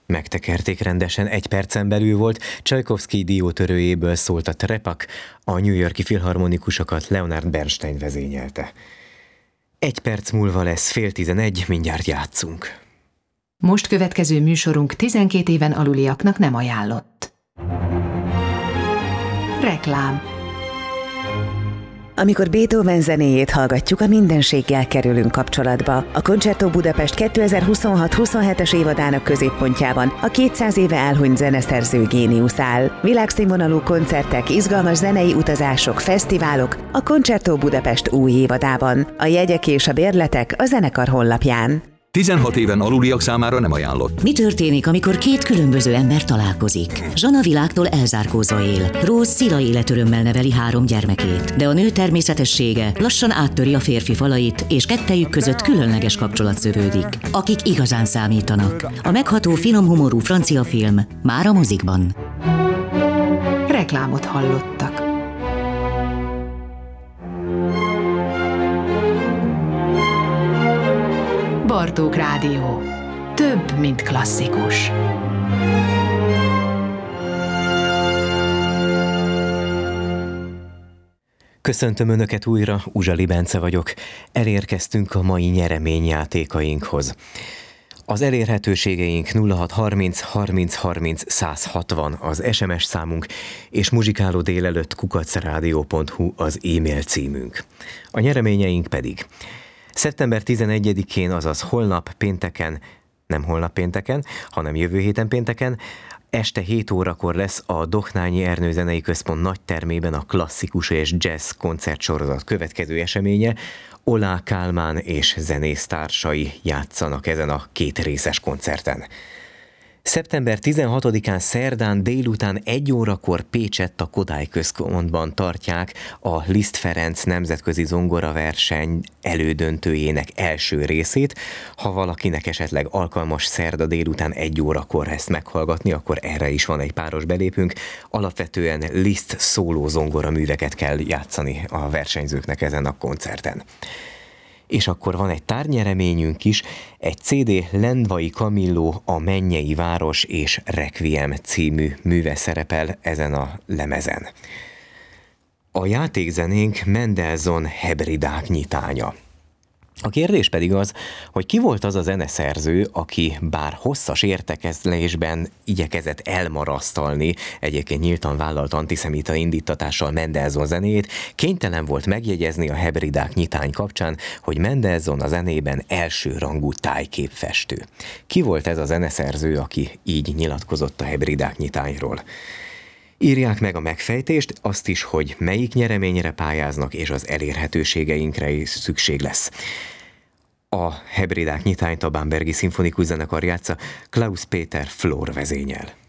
Megtekerték rendesen, 1 percen belül volt, Csajkovszky diótörőjéből szólt a Trepak, a New York-i filharmonikusokat Leonard Bernstein vezényelte. 1 perc múlva lesz 10:30, mindjárt játszunk. Most következő műsorunk 12 éven aluliaknak nem ajánlott. Reklám. Amikor Beethoven zenéjét hallgatjuk, a mindenséggel kerülünk kapcsolatba. A Concerto Budapest 2026-27-es évadának középpontjában a 200 éve elhunyt zeneszerző géniusz áll. Világszínvonalú koncertek, izgalmas zenei utazások, fesztiválok a Concerto Budapest új évadában. A jegyek és a bérletek a zenekar honlapján. 16 éven aluliak számára nem ajánlott. Mi történik, amikor 2 különböző ember találkozik? Zsan a világtól elzárkózva él. Rose szila életörömmel neveli 3 gyermekét, de a nő természetessége lassan áttöri a férfi falait, és kettejük között különleges kapcsolat szövődik. Akik igazán számítanak. A megható, finom humorú francia film már a mozikban. Reklámot hallottak. Bartók Rádió. Több, mint klasszikus. Köszöntöm Önöket újra, Uzsali Bence vagyok. Elérkeztünk a mai nyereményjátékainkhoz. Az elérhetőségeink 0630 30 30 160 az SMS számunk, és muzsikálódélelőtt@radio.hu az e-mail címünk. A nyereményeink pedig szeptember 11-én, azaz holnap pénteken, nem holnap pénteken, hanem jövő héten pénteken, este 7 órakor lesz a Dohnányi Ernő Zenei Központ nagytermében a klasszikus és jazz koncertsorozat következő eseménye. Oláh Kálmán és zenésztársai játszanak ezen a 2 részes koncerten. Szeptember 16-án szerdán délután 1 órakor Pécsett a Kodály Központban tartják a Liszt Ferenc nemzetközi zongoraverseny elődöntőjének első részét. Ha valakinek esetleg alkalmas szerda délután 1 órakor ezt meghallgatni, akkor erre is van egy páros belépünk. Alapvetően Liszt szóló zongoraműveket kell játszani a versenyzőknek ezen a koncerten. És akkor van egy tárgynyereményünk is, egy CD Lendvai Kamilló, a Mennyei Város és Requiem című műve szerepel ezen a lemezen. A játékzenénk Mendelssohn Hebridák nyitánya. A kérdés pedig az, hogy ki volt az a zeneszerző, aki bár hosszas értekezlésben igyekezett elmarasztalni, egyébként nyíltan vállalt antiszemita indíttatással Mendelssohn zenéjét, kénytelen volt megjegyezni a Hebridák nyitány kapcsán, hogy Mendelssohn a zenében elsőrangú tájképfestő. Ki volt ez a zeneszerző, aki így nyilatkozott a Hebridák nyitányról? Írják meg a megfejtést, azt is, hogy melyik nyereményre pályáznak, és az elérhetőségeinkre is szükség lesz. A Hebridák nyitányt a Bambergi Szimfonikus Zenekar játsza, Klaus Péter Flór vezényel.